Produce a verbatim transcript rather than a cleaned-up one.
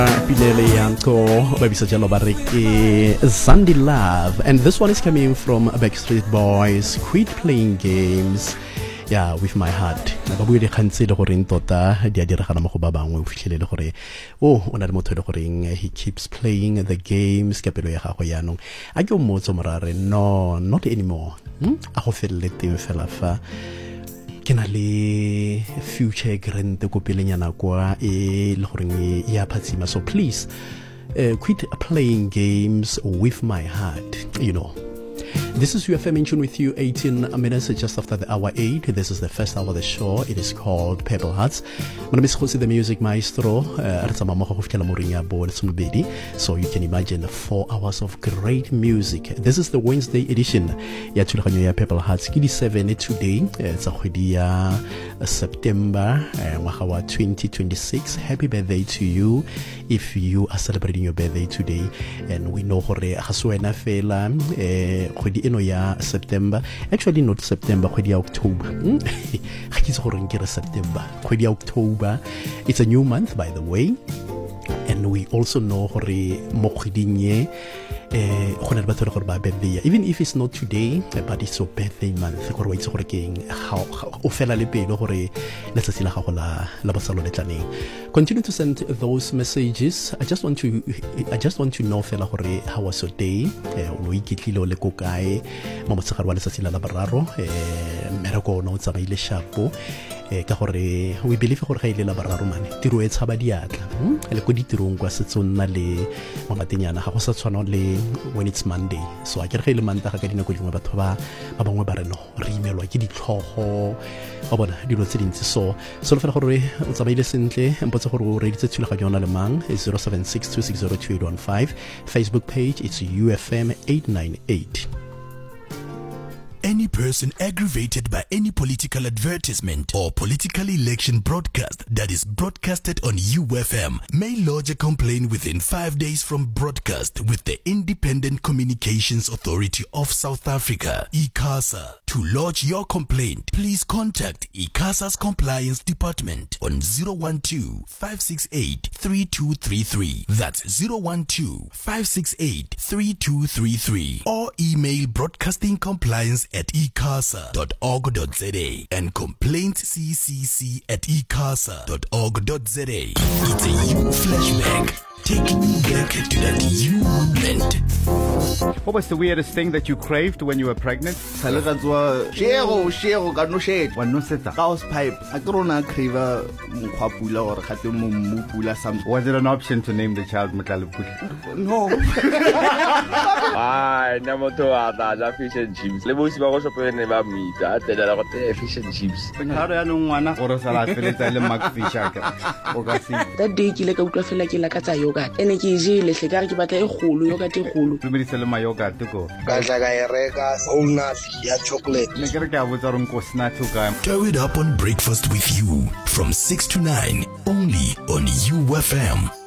Sunday Love, and this one is coming from Backstreet Boys. Quit playing games, yeah, with my heart. Ba bua di khantse le gore tota di a diragala mo go ba bangwe o fitlhelele gore oh ona le motho le gore he keeps playing the games ka pelo ya gago yanong a ke o motso morare no not anymore hmm? A go felele teng fela fa ke na le future grant ko pelenyana kwa e le gore ya phatsima, so please uh, quit playing games with my heart, you know. This is U F M in tune with you, eighteen minutes just after the hour eight. This is the first hour of the show. It is called Purple Hearts. My name is Jose, the music maestro. So you can imagine four hours of great music. This is the Wednesday edition. Purple Hearts. seven today. It's a September twenty twenty-six. Happy birthday to you if you are celebrating your birthday today. And we know hore haswena fela kgwedi eno ya September, actually not September, kgwedi ya October. Ga ke itse gore nkere September, kgwedi ya October. It's a new month, by the way, and we also know gore mo kgweding ye eh go na le batho le gore ba birthday, even if it's not today, but it's your birthday month, gore wa itse gore ke eng o fela le pelo gore letsatsi la gago la la bosalo le tlaneng. Continue to send those messages. I just want to I just want to know fela gore how was your day, o no iketlile le ko kae mo motsegare wa letsatsi la la boraro, eh mereko no tsamaile shapo ka gore we believe gore ga ile la boraro mane tiro e tshaba diatla le ko ditirong kwa setsonna le mamatenyana ga go sa tshwana le when it's Monday. So a kere ga ile manta ga ka dina go dingwe batho ba ba bangwe ba re no re imelwa ke ditlhogo ba bona dilo tse dintsi, so so le fela gore o tsamaile sentle mpotse gore o reditse thulaganyo na le mang zero seven six two six zero two eight one five. Facebook page it's U F M eight nine eight. Any person aggravated by any political advertisement or political election broadcast that is broadcasted on U F M may lodge a complaint within five days from broadcast with the Independent Communications Authority of South Africa, ICASA. To lodge your complaint, please contact ICASA's Compliance Department on zero one two, five six eight, three two three three. That's zero one two, five six eight, three two three three. Or email broadcasting compliance at icasa dot org dot za and complaints c c c at icasa dot org dot za. It's a you flashback, taking you back to that you moment. What was the weirdest thing that you craved when you were pregnant? Shero, shero, got no shade. One no set house pipe. I don't know, crave mupula or hatumupula something. Was it an option to name the child Mutalapush? No. Ah, Namoto Ada fish and chips. Le Bush was open never meet that they fish and chips. How do I know one or a salad? That day, you like a feel like a yoga. And it is easy, let's get a hulu, yoga to hulu. Let me tell my yoga to go. Chocolate. Tow it up on breakfast with you from six to nine only on U F M.